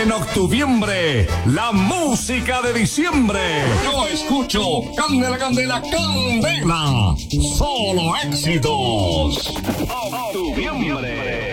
En octubre, la música de diciembre. Yo escucho Candela, Candela, Candela. Solo éxitos. Octubre.